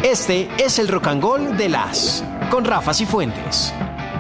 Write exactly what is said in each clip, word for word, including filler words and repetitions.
Este es el Rock and Roll de las con Rafa Cifuentes.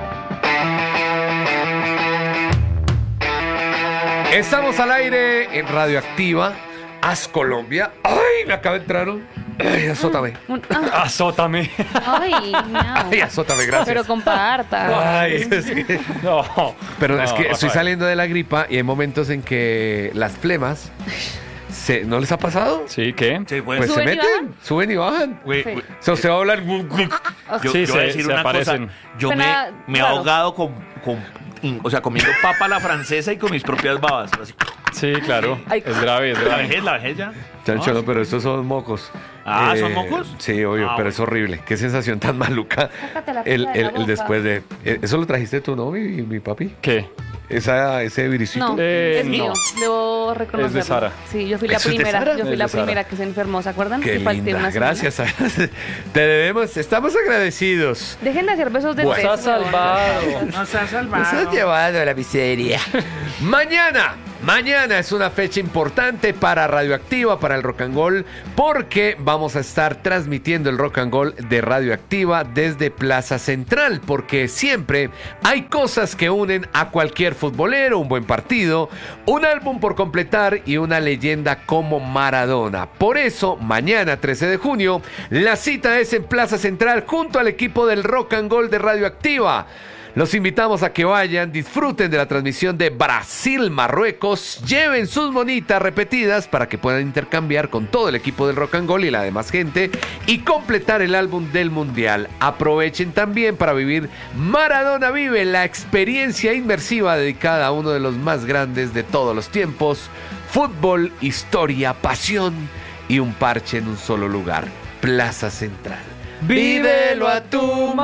Estamos al aire en Radioactiva, Haz Colombia. ¡Ay! Me acaba de entrar un... ¡Ay, azótame! Un- ah. ¡Azótame! Ay, miau. ¡Ay, azótame! Gracias. Pero comparta. Ay, es que... No. Pero No, es que estoy Rafael. saliendo de la gripa y hay momentos en que las flemas... Se, ¿No les ha pasado? Sí, ¿qué? Sí, pues, Pues se ¿Suben y meten, bajan? suben y bajan. güey, Sí. güey, O sea, usted va a hablar... yo, Sí, yo voy a se- decir se una aparecen. cosa. Yo Suena me, me he raro. ahogado con, con, o sea, comiendo papa a la francesa y con mis propias babas. Así. Sí, claro. Ay. Es grave, es La grave. vejez, la vejez ya. Chancho, No, no, pero estos son mocos. Ah, ¿son mocos? Sí, obvio, Ah, pero bueno. es horrible. Qué sensación tan maluca. Sácate la El, papa de el, la el boca. después de... eh, ¿Eso lo trajiste tú, no, mi, mi papi? ¿Qué? Esa, ese viricito. No, Eh, es no. mío. Debo reconocerlo. Es de Sara. Sí, yo fui la ¿Eso es de primera. Sara? Yo fui Es la de Sara. primera que se enfermó, ¿se acuerdan? Qué Que falté linda, una semana. gracias. Te debemos, estamos agradecidos. Dejen de hacer besos de Bueno. tres. Nos ha salvado. Nos ha Nos salvado. has llevado a la miseria. Mañana, mañana es una fecha importante para Radioactiva, para el Rock and Roll, porque vamos a estar transmitiendo el Rock and Roll de Radioactiva desde Plaza Central, porque siempre hay cosas que unen a cualquier futbolero, un buen partido, un álbum por completar y una leyenda como Maradona. Por eso, mañana trece de junio, la cita es en Plaza Central junto al equipo del Rock and Roll de Radioactiva. Los invitamos a que vayan, disfruten de la transmisión de Brasil-Marruecos, lleven sus monitas repetidas para que puedan intercambiar con todo el equipo del Rock and Roll y la demás gente y completar el álbum del Mundial. Aprovechen también para vivir Maradona Vive, la experiencia inmersiva dedicada a uno de los más grandes de todos los tiempos. Fútbol, historia, pasión y un parche en un solo lugar. Plaza Central. Vívelo a tu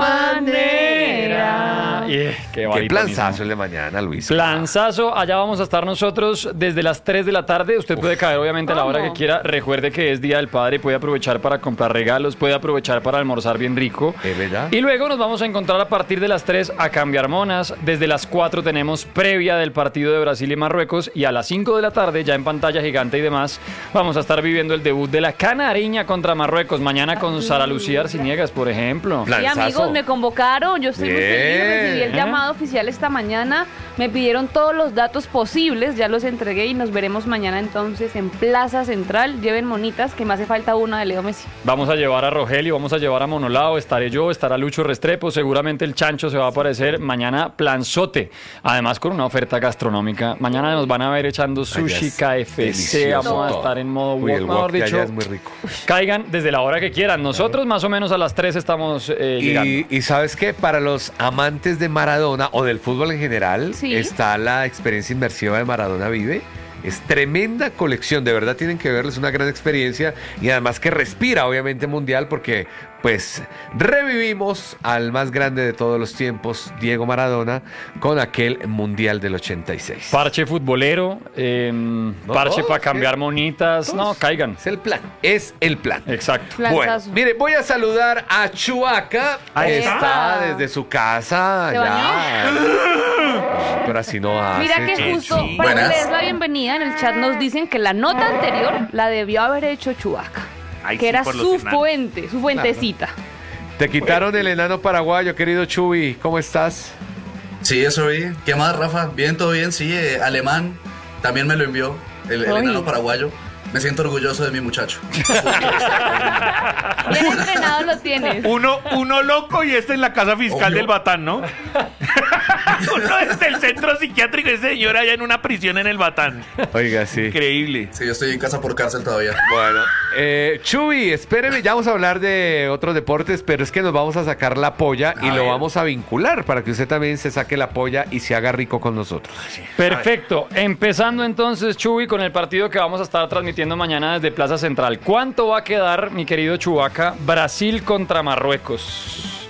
manera. Yeah, qué Qué barito planzazo mismo. el de mañana, Luis. Planzazo, allá vamos a estar nosotros desde las tres de la tarde. Usted puede caer obviamente a la hora ¿Cómo? que quiera. Recuerde que es Día del Padre, puede aprovechar para comprar regalos, puede aprovechar para almorzar bien rico. ¿Es verdad? Y luego nos vamos a encontrar a partir de las tres a cambiar monas. Desde las cuatro tenemos previa del partido de Brasil y Marruecos. Y a las cinco de la tarde, ya en pantalla gigante y demás, vamos a estar viviendo el debut de la Canariña contra Marruecos. Mañana con Sara Lucía Arciniegas, por ejemplo. Plan- Sí, amigos, Lanzazo. me convocaron. Yo estoy muy Bien. feliz. Recibí el ¿Eh? llamado oficial esta mañana. Me pidieron todos los datos posibles. Ya los entregué y nos veremos mañana entonces en Plaza Central. Lleven monitas, que me hace falta una de Leo Messi. Vamos a llevar a Rogelio, vamos a llevar a Monolao, estaré yo, estará Lucho Restrepo, seguramente el Chancho se va a aparecer. Mañana planzote, además con una oferta gastronómica. Mañana nos van a ver echando sushi, es K F C, delicioso vamos a todo. estar en modo Uy, el wok, mejor wok de allá dicho. es muy rico. Caigan desde la hora que quieran. Nosotros más o menos a las tres estamos eh, llegando. Y, y ¿sabes qué? Para los amantes de Maradona o del fútbol en general, Sí. está la experiencia inmersiva de Maradona Vive. Es tremenda colección, de verdad tienen que verlo, es una gran experiencia y además que respira obviamente mundial porque pues revivimos al más grande de todos los tiempos, Diego Maradona, con aquel mundial del ochenta y seis. Parche futbolero, eh, parche todos, para cambiar ¿qué? monitas. Todos. No, caigan. Es el plan, es el plan. Exacto. Bueno, Planzazo. mire, voy a saludar a Chubaca, Ahí que está. está desde su casa. ¿Se ya. No, pero así no hace. Mira que Chucho. justo sí. para que Buenas. le des la bienvenida en el chat nos dicen que la nota anterior la debió haber hecho Chubaca. Ay, Que sí, era por los su enanos. fuente, su fuentecita. Te quitaron el enano paraguayo, querido Chubi. ¿Cómo estás? Sí, eso vi. ¿Qué más, Rafa? Bien, todo bien, sí. eh, alemán también me lo envió, el, el Ay. enano paraguayo. Me siento orgulloso de mi muchacho. Bien entrenado lo tienes. Uno, uno loco y este en la casa fiscal Obvio. del Batán, ¿no? Uno desde el centro psiquiátrico, ese señor allá en una prisión en el Batán. Oiga, sí. Increíble. Sí, yo estoy en casa por cárcel todavía. Bueno, eh, Chubi, espéreme, ya vamos a hablar de otros deportes, pero es que nos vamos a sacar la polla y A lo ver. vamos a vincular para que usted también se saque la polla y se haga rico con nosotros. Perfecto. Empezando entonces, Chubi, con el partido que vamos a estar transmitiendo mañana desde Plaza Central. ¿Cuánto va a quedar, mi querido Chubaca, Brasil contra Marruecos?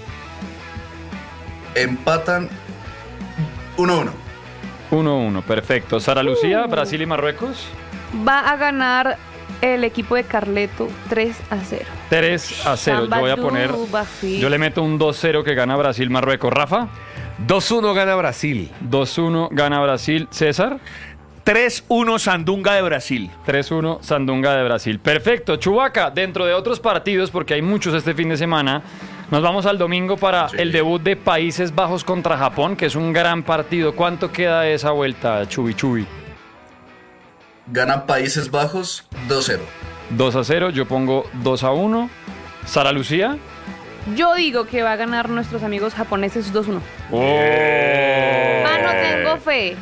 Empatan uno uno. uno uno, perfecto. Sara Lucía, Brasil y Marruecos. Va a ganar el equipo de Carleto tres a cero. tres a cero. Yo voy a poner. Yo le meto un dos cero que gana Brasil-Marruecos. Rafa, dos uno gana Brasil. dos uno gana Brasil. César, tres uno Sandunga de Brasil. tres uno Sandunga de Brasil. Perfecto. Chubaca, dentro de otros partidos, porque hay muchos este fin de semana, nos vamos al domingo para Sí. el debut de Países Bajos contra Japón, que es un gran partido. ¿Cuánto queda de esa vuelta, Chubi Chubi? Gana Países Bajos dos cero. dos a cero, yo pongo dos a uno. Sara Lucía. Yo digo que va a ganar nuestros amigos japoneses dos uno. Oh. Mano, tengo fe.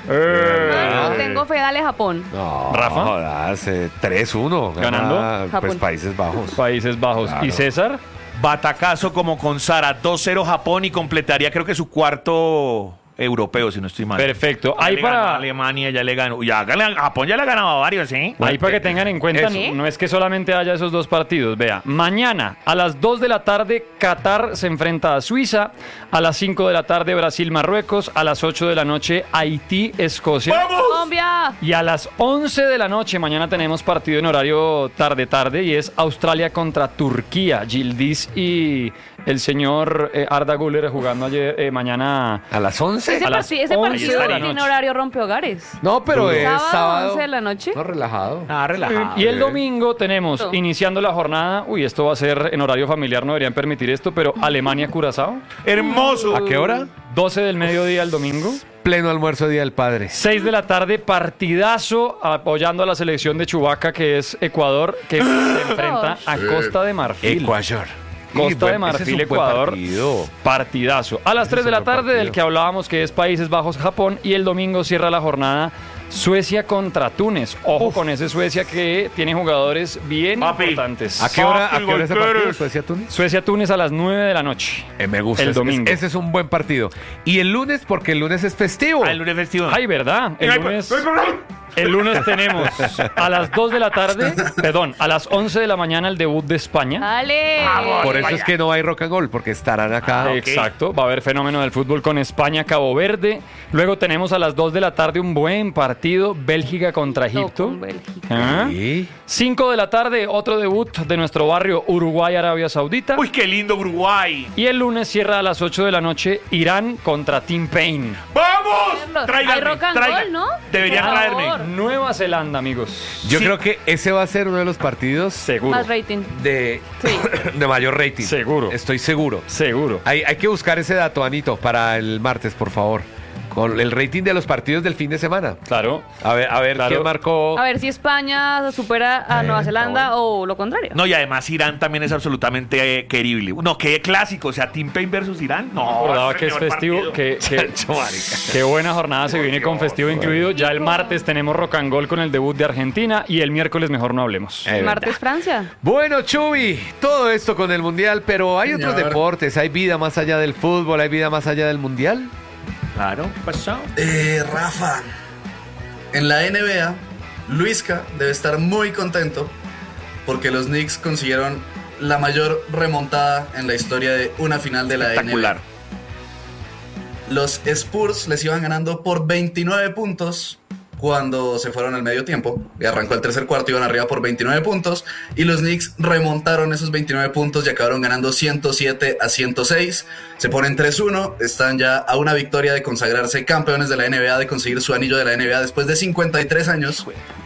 Mano, tengo fe, dale Japón. No, Rafa. jodas, eh, tres uno. gana, ¿Ganando? Pues Japón. Países Bajos. Países Bajos. Claro. ¿Y César? Batacazo como con Sara, dos cero Japón y completaría creo que su cuarto europeo, si no estoy mal. Perfecto. Ya Ahí le ganó a para... Alemania ya le ganó. Ya, gana- Japón ya le ha ganado a varios, ¿eh? Ahí para que tengan en cuenta, Eso. no es que solamente haya esos dos partidos. Vea, mañana a las dos de la tarde Qatar se enfrenta a Suiza, a las cinco de la tarde Brasil, Marruecos, a las ocho de la noche Haití, Escocia. Colombia. Y a las once de la noche mañana tenemos partido en horario tarde-tarde y es Australia contra Turquía. Gildiz y el señor eh, Arda Güler jugando ayer, eh, mañana... ¿A las once? Ese, A las parti- ese once partido de la tiene noche. horario rompehogares. No, pero es Sábado, sábado. once de la noche. No, relajado. Ah, relajado. Y el domingo tenemos, Todo. iniciando la jornada, uy, esto va a ser en horario familiar, no deberían permitir esto, pero Alemania-Curazao, Hermoso. ¿A qué hora? doce del mediodía el domingo, Pleno almuerzo Día del Padre. seis de la tarde, partidazo apoyando a la selección de Chubaca, que es Ecuador, que se enfrenta a Costa de Marfil. Ecuador. Costa Y de bueno, Marfil, ese es un buen Ecuador. partido. Partidazo. A las Ese tres es de un la buen tarde, partido. del que hablábamos, que es Países Bajos, Japón, y el domingo cierra la jornada Suecia contra Túnez. Ojo con ese Suecia que tiene jugadores bien Papi. importantes. ¿A qué hora, a Papi, qué hora ese golperos. partido? ¿Suecia-Túnez? Suecia-Túnez a las nueve de la noche. Eh, me gusta. El ese- domingo. Ese es un buen partido. Y el lunes, porque el lunes es festivo. Ah, el lunes festivo. Ay, ¿verdad? El Ay, lunes, pues, el lunes tenemos a las dos de la tarde, perdón, a las once de la mañana el debut de España. Dale. Por eso es que no hay rock and roll, porque estarán acá. Ah, ok. Exacto, va a haber fenómeno del fútbol con España, Cabo Verde. Luego tenemos a las dos de la tarde un buen partido, Bélgica contra No, Egipto. con Bélgica. ¿Ah? Sí. cinco de la tarde, otro debut de nuestro barrio Uruguay, Arabia Saudita. Uy, qué lindo Uruguay. Y el lunes cierra a las ocho de la noche Irán contra Team Payne. ¡Vamos! Tráiganme, Hay rock and traigan. roll, ¿no? Deberían Por traerme. favor. Nueva Zelanda, amigos. Yo Sí. creo que ese va a ser uno de los partidos Seguro. Más rating. de, Sí. de mayor rating. Seguro. Estoy seguro. Seguro. Hay, hay que buscar ese dato, Anito, para el martes, por favor. Con el rating de los partidos del fin de semana. Claro. A ver, a ver Claro. quién marcó. A ver si España supera a Nueva Zelanda o lo contrario. No, y además Irán también es absolutamente eh, querible. No, qué clásico. O sea, Team Payne versus Irán. No, Me acordaba ese que es mejor festivo, partido. que, que- Chacho, marica. qué buena jornada se viene con festivo incluido. Ya el martes tenemos rock and roll con el debut de Argentina y el miércoles mejor no hablemos. Eh, Martes Francia. Bueno, Chubi, todo esto con el Mundial, pero hay otros Señor. deportes, hay vida más allá del fútbol, hay vida más allá del Mundial. Claro, ¿qué pasó? Eh, Rafa, en la N B A, Luisca debe estar muy contento porque los Knicks consiguieron la mayor remontada en la historia de una final de la N B A. Espectacular. Los Spurs les iban ganando por veintinueve puntos cuando se fueron al medio tiempo. Y arrancó el tercer cuarto, iban arriba por veintinueve puntos. Y los Knicks remontaron esos veintinueve puntos y acabaron ganando ciento siete a ciento seis. Se ponen tres uno. Están ya a una victoria de consagrarse campeones de la N B A, de conseguir su anillo de la N B A después de cincuenta y tres años.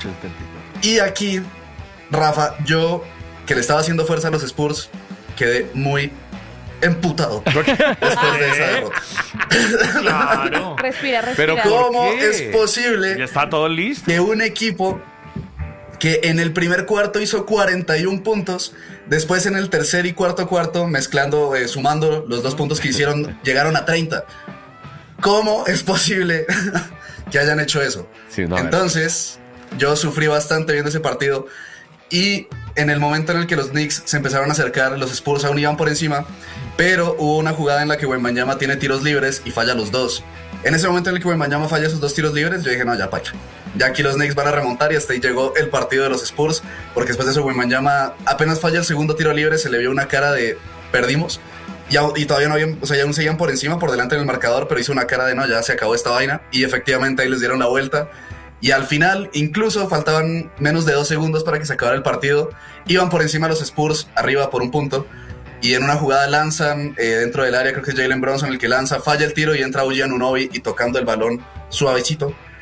Y aquí, Rafa, yo, que le estaba haciendo fuerza a los Spurs, quedé muy emputado después de esa derrota. Claro. Respira, respira. Pero ¿Cómo qué? es posible Ya está todo listo. que un equipo que en el primer cuarto hizo cuarenta y uno puntos, después en el tercer y cuarto cuarto, mezclando, eh, sumando los dos puntos que hicieron, llegaron a treinta? ¿Cómo es posible que hayan hecho eso? Sí, no, a ver. Entonces, yo sufrí bastante viendo ese partido y en el momento en el que los Knicks se empezaron a acercar, los Spurs aún iban por encima, pero hubo una jugada en la que Wembanyama tiene tiros libres y falla los dos. En ese momento en el que Wembanyama falla esos dos tiros libres, yo dije, no, ya pacha. Ya aquí los Knicks van a remontar y hasta ahí llegó el partido de los Spurs, porque después de eso Wembanyama apenas falla el segundo tiro libre, se le vio una cara de perdimos. Y, au- y todavía no habían, o sea, ya aún seguían por encima, por delante en el marcador, pero hizo una cara de no, ya se acabó esta vaina. Y efectivamente ahí les dieron la vuelta. Y al final, incluso faltaban menos de dos segundos para que se acabara el partido. Iban por encima los Spurs, arriba por un punto. Y en una jugada lanzan eh, dentro del área, creo que es Jalen Bronson el que lanza, falla el tiro y entra Uji Anunoby y tocando el balón suavecito.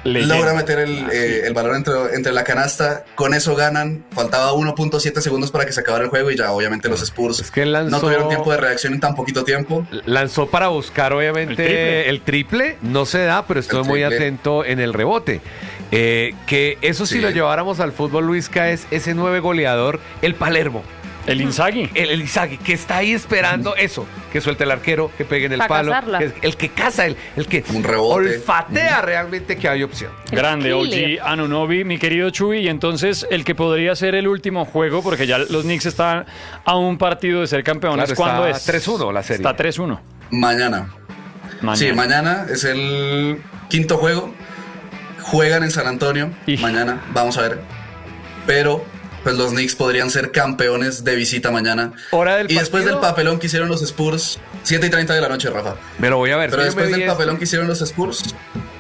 Leyenda. logra meter el, eh, el balón entre, entre la canasta, con eso ganan, faltaba uno punto siete segundos para que se acabara el juego y ya obviamente los Spurs Es que lanzó- no tuvieron tiempo de reacción en tan poquito tiempo. Lanzó para buscar, obviamente, el triple. El triple. No se da, pero estoy El muy triple. atento en el rebote. Eh, que eso si Sí. lo lleváramos al fútbol, Luisca, es ese nueve goleador, el Palermo. El Inzaghi. El, el Inzaghi, que está ahí esperando eso, que suelte el arquero, que pegue en el Pa' palo, cazarla. que es el que caza, el, el que Un rebote. olfatea realmente que hay opción. Grande O G killer. Anunoby, mi querido Chuy. Y entonces el que podría ser el último juego, porque ya los Knicks están a un partido de ser campeones. Claro, ¿Cuándo está es? tres uno la serie. Está tres uno. Mañana. Mañana. Sí, mañana es el quinto juego. Juegan en San Antonio. Ij. Mañana, vamos a ver. Pero, pues los Knicks podrían ser campeones de visita mañana. Hora del y después partido. del papelón que hicieron los Spurs, siete y treinta de la noche, Rafa. Me lo voy a ver. Pero si yo me después vi del este- papelón que hicieron los Spurs,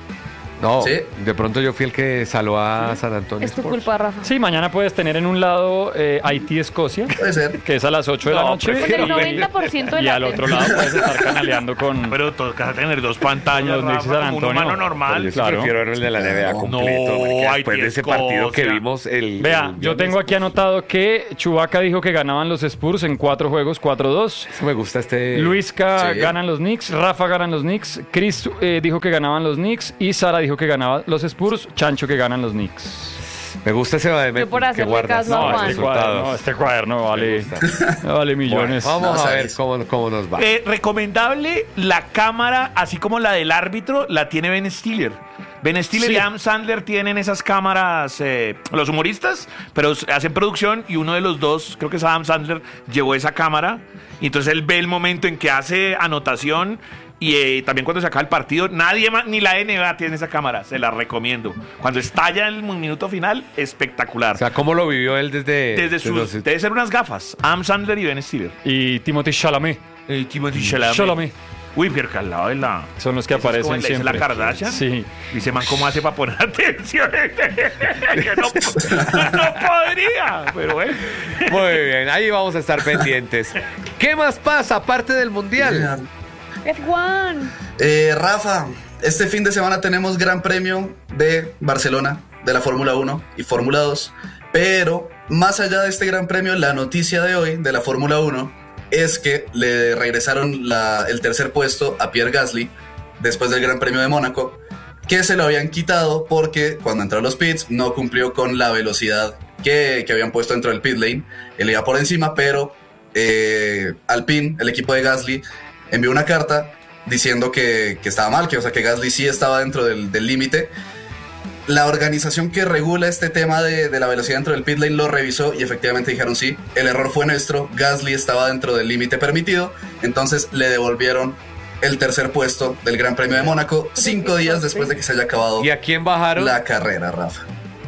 No, Sí. de pronto yo fui el que saló a San Antonio. Es tu Sports. culpa, Rafa. Sí, mañana puedes tener en un lado eh, Haití-Escocia, puede ser. que es a las ocho de la No, noche. Con el noventa por ciento de Y la al otro lado puedes estar canaleando con... Pero toca tener dos pantallas, Los Knicks de Rafa, San como un Antonio. humano Pero normal. yo sí Claro. prefiero ver el de la N B A No, completo. no, marica, hay después de ese Escocia. partido que vimos el... Vea, el yo viernes. tengo aquí anotado que Chewbacca dijo que ganaban los Spurs en cuatro juegos, cuatro dos. Eso me gusta este... Luisca Sí. ganan los Knicks, Rafa ganan los Knicks, Chris eh, dijo que ganaban los Knicks y Sara dijo que ganaban los Spurs, Chancho que ganan los Knicks. Me gusta ese de Yo por que hacerle guardas. caso a No, Juan. este este cuaderno, resultados. este cuaderno vale, vale millones. Bueno, vamos No, a ver sabes. cómo, cómo nos va. Eh, recomendable, la cámara, así como la del árbitro, la tiene Ben Stiller. Ben Stiller Sí. y Adam Sandler tienen esas cámaras, eh, los humoristas, pero s- hacen producción y uno de los dos, creo que es Adam Sandler, llevó esa cámara y entonces él ve el momento en que hace anotación y eh, también cuando se acaba el partido. Nadie más, ni la N B A tiene esa cámara, se la recomiendo. Cuando estalla el minuto final, espectacular. O sea, ¿cómo lo vivió él desde... Desde sus, los- debe ser unas gafas, Adam Sandler y Ben Stiller. Y Timothy Chalamet Eh, Timothée Chalamet. Chalamet. Uy, pero que al lado de la... son los que Eso es como aparecen le dice siempre. la Kardashian. Sí. Dice, man, ¿cómo hace para poner atención? Que no, no podría, pero bueno. Muy bien, ahí vamos a estar pendientes. ¿Qué más pasa aparte del Mundial? Es Juan. Eh, Rafa, este fin de semana tenemos Gran Premio de Barcelona, de la Fórmula uno y Fórmula dos, pero más allá de este Gran Premio, la noticia de hoy de la Fórmula uno es que le regresaron la- el tercer puesto a Pierre Gasly después del Gran Premio de Mónaco, que se lo habían quitado porque cuando entró a los pits no cumplió con la velocidad que, que habían puesto dentro del pit lane. Él iba por encima, pero eh, Alpine, el equipo de Gasly, envió una carta diciendo que, que estaba mal, que, o sea, que Gasly sí estaba dentro del del límite. La organización que regula este tema de, de la velocidad dentro del pit lane lo revisó y efectivamente dijeron sí, el error fue nuestro, Gasly estaba dentro del límite permitido, entonces le devolvieron el tercer puesto del Gran Premio de Mónaco cinco días después de que se haya acabado ¿Y a quién bajaron? la carrera, Rafa.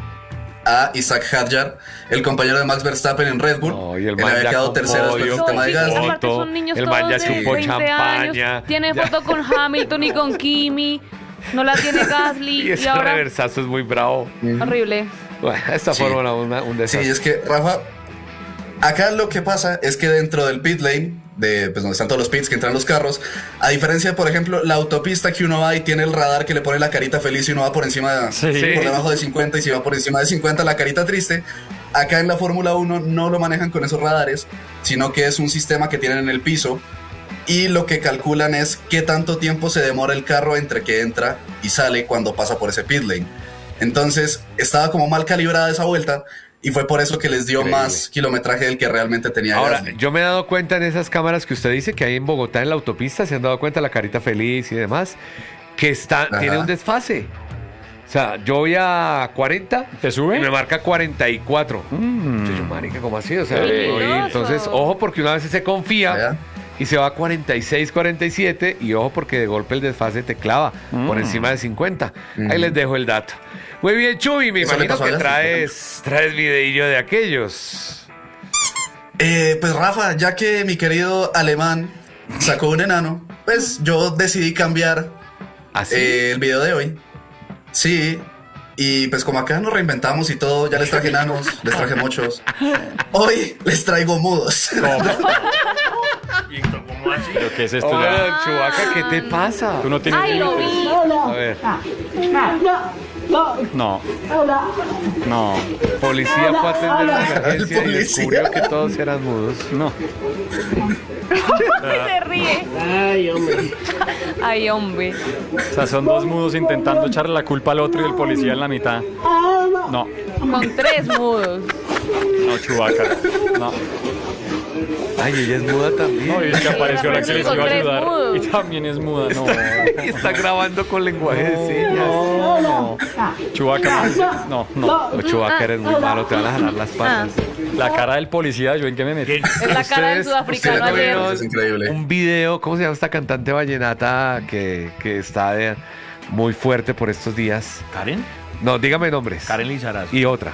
A Isaac Hadjar, el compañero de Max Verstappen en Red Bull. No, y el Él man había ya quedado con tercero después podio, del tema de chicos, Gasly. aparte son niños el man ya todos de chupó veinte champaña. años. Tiene Ya. foto con Hamilton y con Kimi. No la tiene Gasly. Y Y, ese ahora... reversazo es muy bravo. Horrible. Bueno, esta Sí. fórmula una, un Sí, desastre. es que, Rafa, acá lo que pasa es que dentro del pit lane, de, pues donde están todos los pits que entran los carros, a diferencia de, por ejemplo, la autopista que uno va y tiene el radar que le pone la carita feliz y uno va por encima, Sí. por debajo de cincuenta, y si va por encima de cincuenta la carita triste, acá en la Fórmula uno no lo manejan con esos radares, sino que es un sistema que tienen en el piso y lo que calculan es qué tanto tiempo se demora el carro entre que entra y sale cuando pasa por ese pit lane. Entonces estaba como mal calibrada esa vuelta y fue por eso que les dio Increíble. más kilometraje del que realmente tenía Ahora, Gasly. yo me he dado cuenta en esas cámaras que usted dice que hay en Bogotá en la autopista, se han dado cuenta la carita feliz y demás, que está, Ajá. tiene un desfase. O sea, yo voy a cuarenta ¿Te sube? y me marca cuarenta y cuatro. Mm. Yo, marica, ¿cómo así? O sea, Peligroso. oye, entonces, ojo, porque una vez se confía Allá. y se va a cuarenta y seis, cuarenta y siete, y ojo, porque de golpe el desfase te clava por Mm. encima de cincuenta. Ahí Mm. les dejo el dato. Muy bien, Chuy, me Eso le imagino pasó a que Gasly, traes, traes videillo de aquellos. Eh, pues Rafa, ya que mi querido alemán sacó un enano, pues yo decidí cambiar Así. eh, el video de hoy. Sí, y pues como acá nos reinventamos y todo, ya les traje enanos, les traje muchos. Hoy les traigo mudos. ¿Cómo así? ¿Pero qué es esto Hola, ya? Chubaca, ¿qué te pasa? Tú no tienes ¡Ay, lo vi! A ver. No. No. Policía fue a atender la emergencia y policía. descubrió que todos eran mudos. No. Se ríe. Ay, hombre. Ay, hombre. O sea, son dos mudos intentando echarle la culpa al otro y el policía en la mitad. No. Con tres mudos. No, Chewbacca. No. Ay, ella es muda también. No, y es que apareció la que les iba a Con tres ayudar. mudos. Y también es muda. No. Y está grabando con lenguaje de señas. No, no. Chewbacca. No, no. O Chewbacca, eres muy malo, te van a jalar las patas. La cara del policía, ¿yo en qué me metí? Es la cara del Ustedes- sudafricano ustedes no ayer. vieron Es increíble. Un video, ¿cómo se llama esta cantante vallenata que, que está de- muy fuerte por estos días? ¿Karen? No, dígame nombres. Karen Lizarazo. Y otra.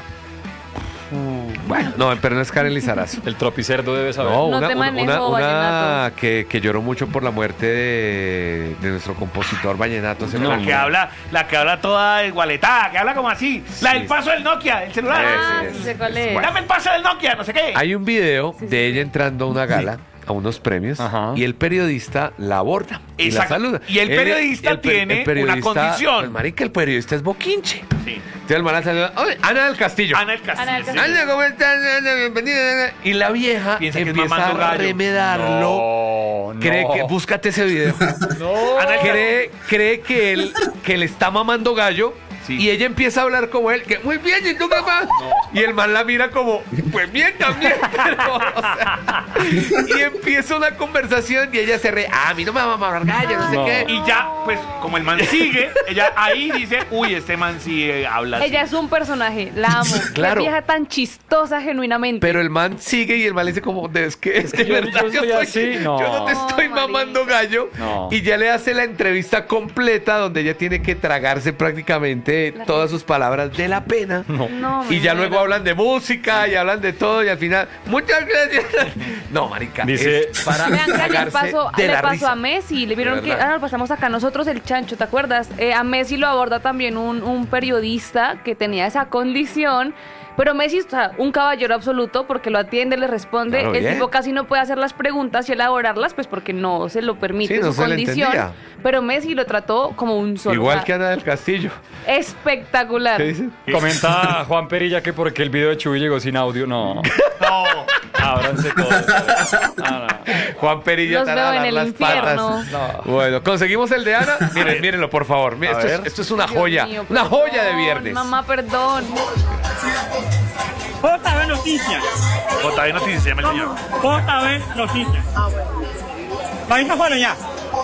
Bueno, no, pero no es Karen Lizarazo. El tropicerdo debe saber. No, No una, te una, manejo una- una vallenato. que, que lloró mucho por la muerte de, de nuestro compositor vallenato. se me La olvidó. que habla, la que habla toda igualetada, que habla como así. La Sí. del paso del Nokia, el celular. Ah, Ese, sí ese. sé cuál es. Dame el paso del Nokia, no sé qué. Hay un video de ella entrando a una gala, a unos premios, Ajá. y el periodista la aborda y la Exacto. saluda. Y el Él- periodista tiene una condición. Pues, marica, el periodista es boquinche. Sí. Entonces el man la saluda, "Oye, Ana del Castillo. Ana del Castillo. Ana del sí. Castillo. Ana, ¿cómo estás? Ana, bienvenida. Ana". Y la vieja Piensa que es empieza mamando a gallo. remedarlo. No, no. Cree que, búscate ese video. Ana del cree, cree que él que le está mamando gallo. Sí. Y ella empieza a hablar como él, que muy bien, ¿y tú qué más? Y el man la mira como, pues bien también. Pero, o sea, y empieza una conversación y ella se ríe, ah, a mí no me va a mamar gallo, no sé No. qué. Y ya, pues, como el man sigue, ella ahí dice, uy, este man sí eh, habla así. Ella es un personaje, la amo. Claro. Qué vieja tan chistosa genuinamente. Pero el man sigue y el man le dice como, es que, es que Yo- verdad, yo soy así. No. yo no te estoy No, mamando marica. gallo. No. Y ya le hace la entrevista completa donde ella tiene que tragarse prácticamente La todas sus palabras de la pena. No, me Y ya muero. luego hablan de música y hablan de todo y al final, muchas gracias. No, marica, Dice- es para Vean que ayer cagarse pasó, de le la pasó risa. a Messi, le vieron De que, verdad. ah, no, pasamos acá nosotros el chancho, ¿te acuerdas? Eh, a Messi lo aborda también un, un periodista que tenía esa condición, pero Messi, o sea, un caballero absoluto porque lo atiende, le responde, Claro, el bien. tipo casi no puede hacer las preguntas y elaborarlas, pues porque no se lo permite Sí, no su se le condición, entendía. pero Messi lo trató como un solo. Igual o sea, que Ana del Castillo. espectacular. ¿Qué dice? Comenta Juan Perilla que porque el video de Chuy llegó sin audio. No. No. Ábranse todos. Ah, no. Juan Perilla Los te va a veo en dar el las infierno. patas. Bueno, conseguimos el de Ana. Miren, mírenlo, por favor. Miren, A esto, ver. es, esto es una Dios joya. mío, Una perdón, joya de viernes. Mamá, perdón. J B Noticias. J B Noticias se llama el señor. J B Noticias. ¿Vais afuera ya?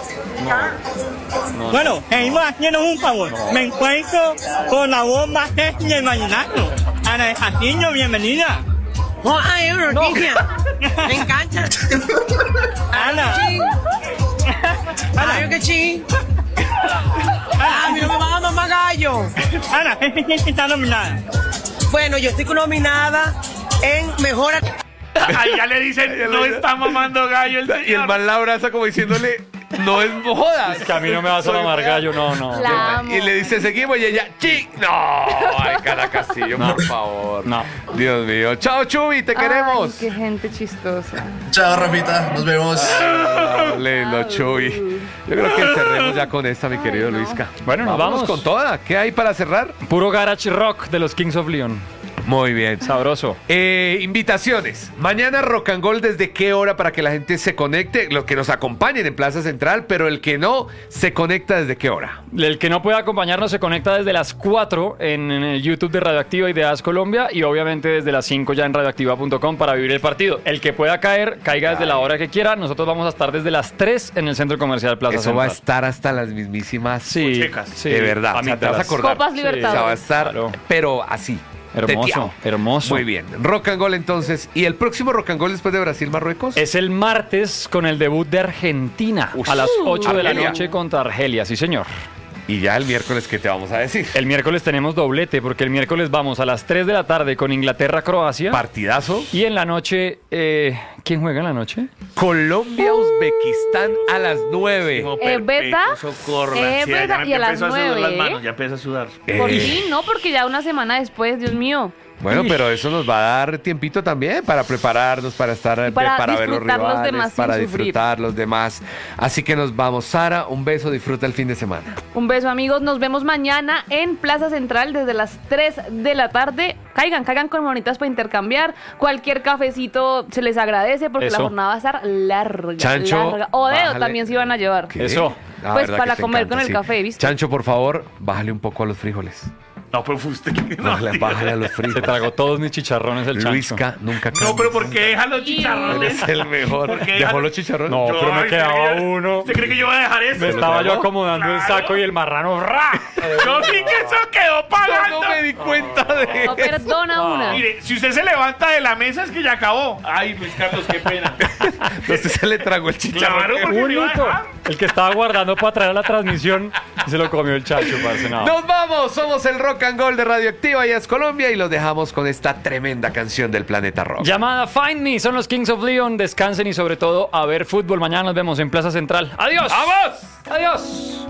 Bueno, seguimos haciendo un favor. Me encuentro con la voz más sexy del vallenato. Ana del Castillo, bienvenida. No, hay una noticia. Me encanta. Ana. Ay, qué ching. A mí no me van a mamar gallo. Ana, ¿qué se siente estar nominada? Bueno, yo estoy nominada en Mejor Act- Ahí ya le dicen, no está mamando gallo el señor. Y el man la abraza como diciéndole, no es jodas. Que a mí no me vas a mamar gallo. No, no. La amo. Y le dice, seguimos y ella, ¡chi! No, ay, Cara Castillo, No. por favor. No. Dios mío. Chao, Chubi, te queremos. Ay, qué gente chistosa. Chao, Rafita. Nos vemos. Ah, lindo, Chuy. Yo creo que cerremos ya con esta, mi querido no. Luisca. Bueno, nos Vámonos vamos. con toda. ¿Qué hay para cerrar? Puro garage rock de los Kings of Leon. Muy bien. Sabroso. Eh, invitaciones. Mañana Rock and Roll, ¿desde qué hora para que la gente se conecte? Los que nos acompañen en Plaza Central, pero el que no, se conecta ¿desde qué hora? El que no puede acompañarnos se conecta desde las cuatro en, en el YouTube de Radioactiva y de A S Colombia y obviamente desde las cinco ya en radioactiva punto com para vivir el partido. El que pueda caer, caiga desde la hora que quiera. Nosotros vamos a estar desde las tres en el Centro Comercial Plaza Eso Central. va a estar hasta las mismísimas. Sí, Checas. sí, de verdad. O sea, te vas a amígdalas. acordar. Copas O Libertadores. sea, va a estar, Claro. pero así. Hermoso, teteado. hermoso. Muy bien. Rock and Roll entonces. ¿Y el próximo Rock and Roll después de Brasil-Marruecos? Es el martes con el debut de Argentina Ush. a las ocho de la Argelia. noche contra Argelia, sí señor. Y ya el miércoles, ¿qué te vamos a decir? El miércoles tenemos doblete porque el miércoles vamos a las tres de la tarde con Inglaterra-Croacia. Partidazo. Y en la noche, eh, ¿quién juega en la noche? Colombia-Uzbekistán a las nueve. No, Eh, perpetuo, beta, socorro, eh, la ansiedad, beta, ya me y a las empezó a sudar nueve, las ¿eh? manos, ya empieza a sudar. Por Eh. fin, no, porque ya una semana después, Dios mío. Bueno, pero eso nos va a dar tiempito también para prepararnos, para estar, Y para para ver los disfrutar los rivales, demás sin para sufrir. disfrutar los demás. Así que nos vamos. Sara, un beso, disfruta el fin de semana. Un beso, amigos. Nos vemos mañana en Plaza Central desde las tres de la tarde. Caigan, caigan con monitas para intercambiar. Cualquier cafecito se les agradece porque Eso. la jornada va a estar larga. Chancho, larga. O dedo bájale. también se iban a llevar. ¿Qué? Eso. Ah, Pues verdad para que te comer encanta, con el sí. café, ¿viste? Chancho, por favor, bájale un poco a los frijoles. No, pero fue usted que no. Bájale, diga. bájale a los Se frijoles. tragó todos mis chicharrones el chancho. Luisca, nunca No, cambies. pero ¿por qué deja los chicharrones? Eres el mejor. ¿Por qué ¿Dejó deja- los chicharrones? No, Yo, pero me ay, quedaba ¿usted cree que- uno. ¿Usted cree que yo voy a dejar eso? Me estaba yo acomodando el Claro. saco y el marrano ¡ra! Yo sí que eso quedó pagando. No me di cuenta de No perdona una. Mire, si usted se levanta de la mesa es que ya acabó. Ay, Luis Carlos, qué pena. Entonces se le tragó el chicharrón. Claro, porque me iba a Único. dejar. El que estaba guardando para traer a la transmisión y se lo comió el chancho, parce. No. Nos vamos, somos el Rock and Gold de Radioactiva, ya es Colombia, y los dejamos con esta tremenda canción del Planeta Rock. Llamada Find Me, son los Kings of Leon. Descansen y sobre todo a ver fútbol. Mañana nos vemos en Plaza Central. ¡Adiós! ¡Vamos! ¡Adiós!